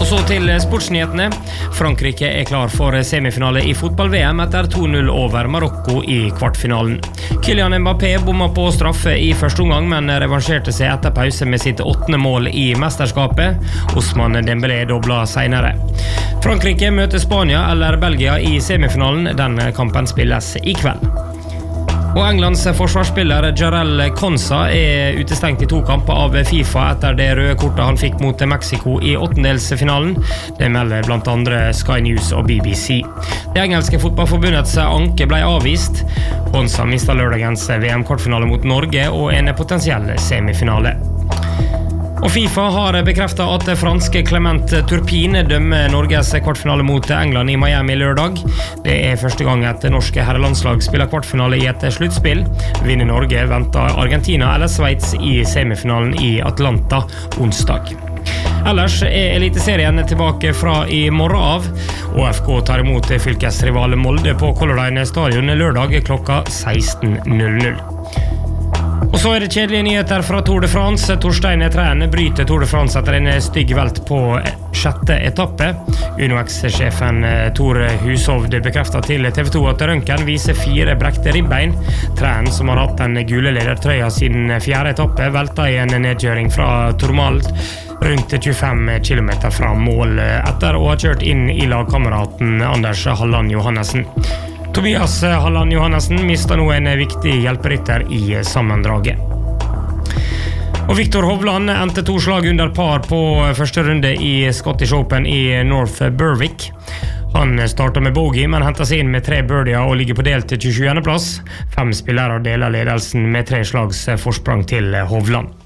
Og så til sportsnyhetene. Frankrike klar for semifinale I fotball-VM etter 2-0 over Marokko I kvartfinalen. Kylian Mbappé bomma på straffe I første omgang, men revansjerte seg etter pause med sitt 8. mål I mesterskapet. Ousmane Dembélé dobla senere. Frankrike møter Spania eller Belgia I semifinalen. Den kampen spilles I kveld. Og Englands forsvarsspiller Jarell Konsa utestengt I 2 kamper av FIFA etter det røde kortet han fikk mot Mexico I åttendelsfinalen. Det melder blant andre Sky News og BBC. Det engelske fotballforbundets anke ble avvist. Konsa mistet lørdagens VM-kvartfinale mot Norge og en potensiell semifinale. Og FIFA har bekreftet at franske Clement Turpin dømmer Norges kvartfinale mot England I Miami lørdag. Det første gang et norske herrelandslag spiller kvartfinale I et sluttspill. Vinner Norge venter Argentina eller Schweiz I semifinalen I Atlanta onsdag. Ellers eliteserien tilbake fra I morgen av. ÅFK tar imot fylkesrival Molde på Color Line stadion lørdag klokka 16:00. Og så det kjedelige nyheter fra Tour de France. Torstein Træn bryter Tour de France etter en stygg velt på 6. etappe. UNOX-sjefen Tor Hushovd bekreftet til TV 2 at røntgen viser 4 brekte ribbein. Træn, som har hatt den gule ledertrøya siden 4. etappe, velta I en nedkjøring fra Tourmalet rundt 25 kilometer fra mål etter å ha kjørt inn I lagkameraten Anders Halland Johannessen. Tobias Halland Johannessen mistet nå en viktig hjelperytter I sammendraget. Og Viktor Hovland endte 2 slag under par på første runde I Scottish Open I North Berwick. Han startet med bogey, men hentet seg inn med 3 birdier og ligger på delt 27. plass. 5 spillere deler ledelsen med 3 slags forsprang til Hovland.